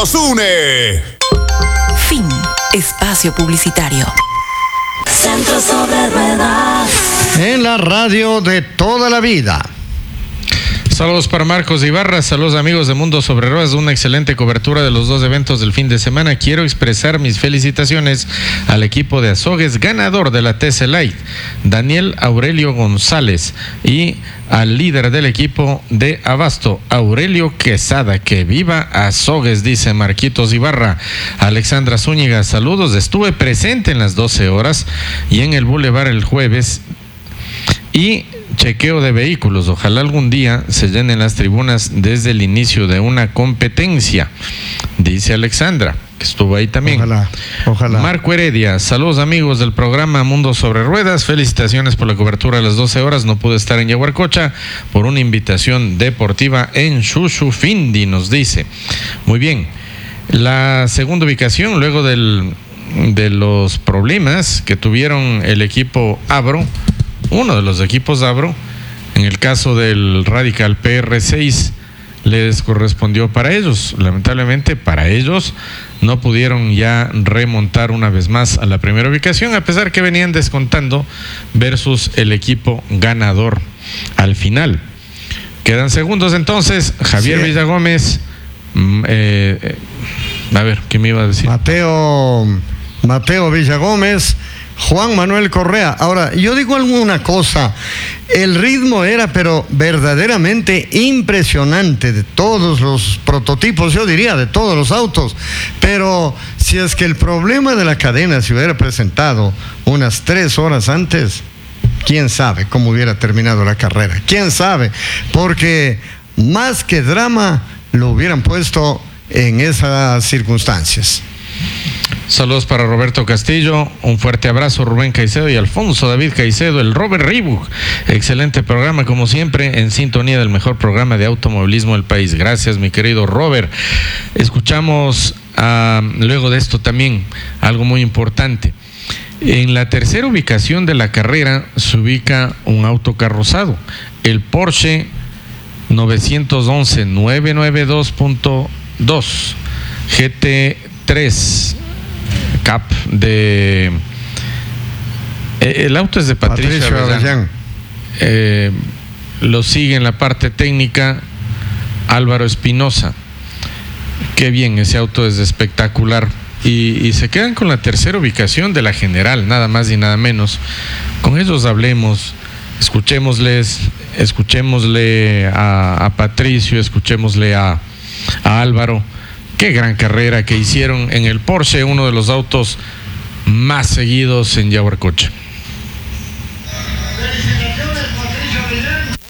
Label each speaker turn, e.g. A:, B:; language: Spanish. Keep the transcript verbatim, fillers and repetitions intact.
A: nos une.
B: Fin. Espacio publicitario.
C: Centro Sobre Ruedas.
D: En la radio de toda la vida.
E: Saludos para Marcos Ibarra, saludos amigos de Mundo Sobre Ruedas, una excelente cobertura de los dos eventos del fin de semana. Quiero expresar mis felicitaciones al equipo de Azogues, ganador de la T C Light, Daniel Aurelio González, y al líder del equipo de Abasto, Aurelio Quesada. Que viva Azogues, dice Marquitos Ibarra. Alexandra Zúñiga, saludos, estuve presente en las doce horas y en el Boulevard el jueves y chequeo de vehículos. Ojalá algún día se llenen las tribunas desde el inicio de una competencia, dice Alexandra, que estuvo ahí también.
D: Ojalá, ojalá.
E: Marco Heredia, saludos amigos del programa Mundo Sobre Ruedas, felicitaciones por la cobertura a las doce horas. No pude estar en Yaguarcocha por una invitación deportiva en Xuxufindi, nos dice. Muy bien, la segunda ubicación luego del, de los problemas que tuvieron el equipo Abro, uno de los equipos Abro, en el caso del Radical P R seis, les correspondió para ellos. Lamentablemente para ellos no pudieron ya remontar una vez más a la primera ubicación, a pesar que venían descontando versus el equipo ganador al final. Quedan segundos entonces. Javier sí. Villagómez, eh, eh, a ver, ¿qué me iba a decir?
D: Mateo, Mateo Villagómez, Juan Manuel Correa. Ahora, yo digo alguna cosa, el ritmo era pero verdaderamente impresionante de todos los prototipos, yo diría de todos los autos, pero si es que el problema de la cadena se hubiera presentado unas tres horas antes, quién sabe cómo hubiera terminado la carrera, quién sabe, porque más que drama lo hubieran puesto en esas circunstancias.
E: Saludos para Roberto Castillo, un fuerte abrazo, Rubén Caicedo y Alfonso David Caicedo, el Robert Reebok. Excelente programa, como siempre, en sintonía del mejor programa de automovilismo del país. Gracias, mi querido Robert. Escuchamos uh, luego de esto también algo muy importante. En la tercera ubicación de la carrera se ubica un auto carrozado, el Porsche novecientos once novecientos noventa y dos punto dos G T tres Cap de eh, el auto es de Patricia, Patricia Avellán. Eh, lo sigue en la parte técnica Álvaro Espinosa. Qué bien, ese auto es espectacular. Y, y se quedan con la tercera ubicación de la general, nada más y nada menos. Con ellos hablemos, escuchémosles, escuchémosle a, a Patricio, escuchémosle a, a Álvaro. Qué gran carrera que hicieron en el Porsche, uno de los autos más seguidos en Yaguarcocha.